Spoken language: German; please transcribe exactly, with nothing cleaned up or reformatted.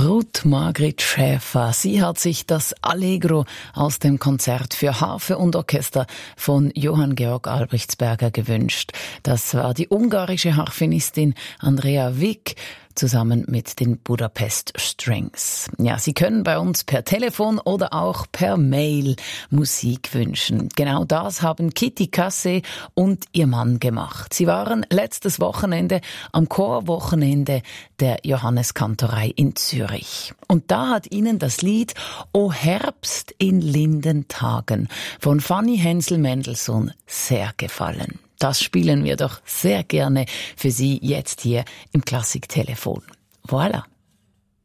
Ruth Margrit Schäfer, sie hat sich das Allegro aus dem Konzert für Harfe und Orchester von Johann Georg Albrechtsberger gewünscht. Das war die ungarische Harfenistin Andrea Wick zusammen mit den Budapest Strings. Ja, Sie können bei uns per Telefon oder auch per Mail Musik wünschen. Genau das haben Kitty Casse und ihr Mann gemacht. Sie waren letztes Wochenende am Chorwochenende der Johanneskantorei in Zürich. Und da hat ihnen das Lied O Herbst in linden Tagen von Fanny Hensel-Mendelssohn sehr gefallen. Das spielen wir doch sehr gerne für Sie jetzt hier im Klassiktelefon. Voilà.